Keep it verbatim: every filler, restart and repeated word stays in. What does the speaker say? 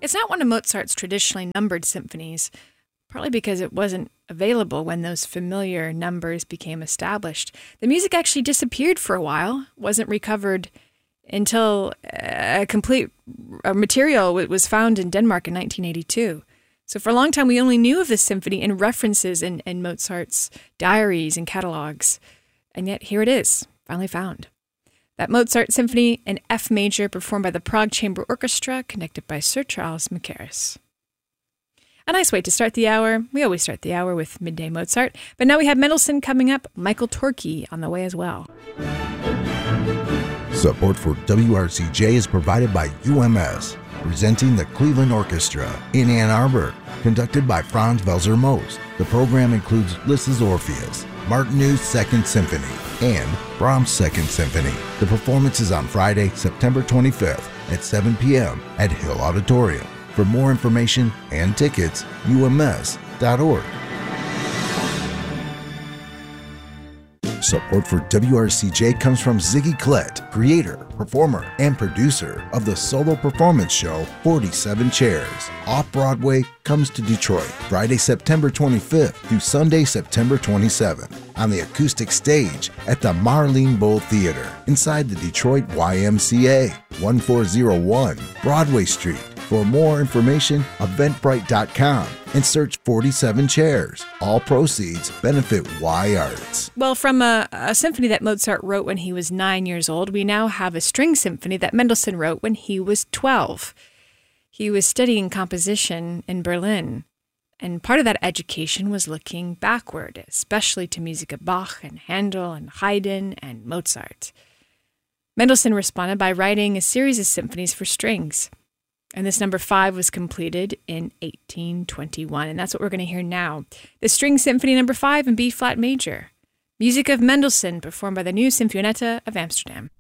It's not one of Mozart's traditionally numbered symphonies, partly because it wasn't available when those familiar numbers became established. The music actually disappeared for a while, wasn't recovered until a complete material was found in Denmark in nineteen eighty-two. So for a long time, we only knew of this symphony in references in, in Mozart's diaries and catalogs. And yet here it is, finally found. That Mozart Symphony in F major, performed by the Prague Chamber Orchestra, conducted by Sir Charles Mackerras. A nice way to start the hour. We always start the hour with Midday Mozart. But now we have Mendelssohn coming up, Michael Torke on the way as well. Support for W R C J is provided by U M S, presenting the Cleveland Orchestra in Ann Arbor, conducted by Franz Welser Most. The program includes Liszt's Orpheus, Martineau's Second Symphony, and Brahms' Second Symphony. The performance is on Friday, September twenty-fifth at seven p.m. at Hill Auditorium. For more information and tickets, U M S dot org. Support for W R C J comes from Ziggy Klett, creator, performer, and producer of the solo performance show forty-seven Chairs. Off-Broadway comes to Detroit Friday, September twenty-fifth through Sunday, September twenty-seventh on the acoustic stage at the Marlene Bull Theater inside the Detroit Y M C A, one four zero one Broadway Street. For more information, eventbrite dot com and search forty-seven Chairs. All proceeds benefit Y Arts. Well, from a, a symphony that Mozart wrote when he was nine years old, we now have a string symphony that Mendelssohn wrote when he was twelve. He was studying composition in Berlin, and part of that education was looking backward, especially to music of Bach and Handel and Haydn and Mozart. Mendelssohn responded by writing a series of symphonies for strings. And this number five was completed in eighteen twenty-one. And that's what we're going to hear now. The String Symphony number five in B-flat major. Music of Mendelssohn, performed by the New Sinfonietta of Amsterdam.